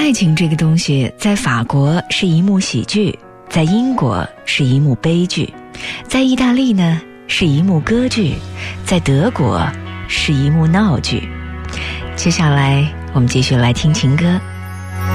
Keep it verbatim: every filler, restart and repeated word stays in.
爱情这个东西，在法国是一幕喜剧，在英国是一幕悲剧，在意大利呢是一幕歌剧，在德国是一幕闹剧。接下来我们继续来听情歌。